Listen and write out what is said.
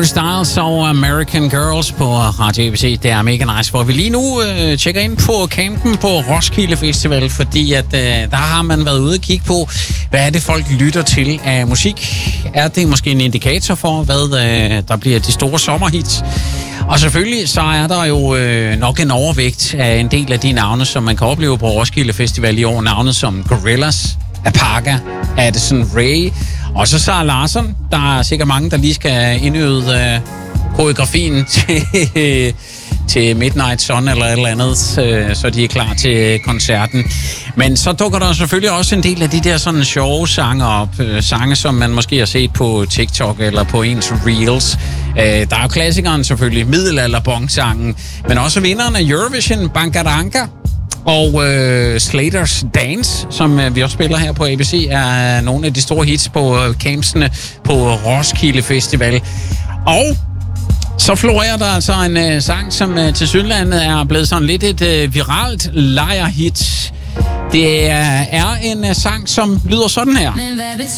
Harry Styles og American Girls på Radio ABC. Det er mega nice, hvor vi lige nu tjekker ind på campen på Roskilde Festival, fordi at der har man været ude og kigge på, hvad er det folk lytter til af musik. Er det måske en indikator for, hvad der bliver de store sommerhits? Og selvfølgelig så er der jo nok en overvægt af en del af de navne, som man kan opleve på Roskilde Festival i år. Navne som Gorillaz, Apaga, Addison Rae, og så Sara Larsson. Der er sikkert mange, der lige skal indøve koreografien til Midnight Sun eller et eller andet, så de er klar til koncerten. Men så dukker der selvfølgelig også en del af de der sådan sjove sange op. Sange, som man måske har set på TikTok eller på ens Reels. Der er jo klassikeren selvfølgelig, middelalderbong-sangen, men også vinderen af Eurovision, Bangaranga, og Slaters Dance, som vi også spiller her på ABC, er nogle af de store hits på campsene på Roskilde Festival. Og så florerer der altså en sang, som til Sydlandet er blevet sådan lidt et viralt lejrhit. Det er en sang, som lyder sådan her.